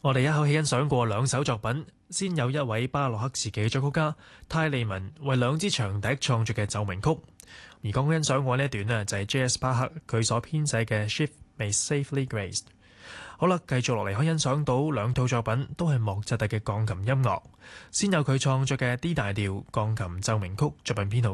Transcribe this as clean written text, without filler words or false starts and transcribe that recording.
我哋一口氣欣賞過兩首作品，先有一位巴洛克時期作曲家泰利文為兩支長笛創作嘅奏鳴曲，而剛欣賞過呢一段呢，就係 J.S. 巴克佢所編寫嘅 Ship May Safely Graced。好啦，繼續落嚟可以欣賞到兩套作品都係莫扎特嘅鋼琴音樂，先有佢創作嘅 D 大調鋼琴奏鳴曲作品編號